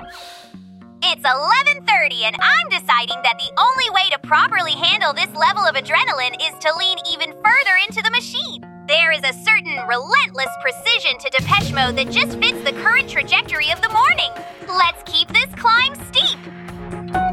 It's 11:30 and I'm deciding that the only way to properly handle this level of adrenaline is to lean even further into the machine. There is a certain relentless precision to Depeche Mode that just fits the current trajectory of the morning. Let's keep this climb steep.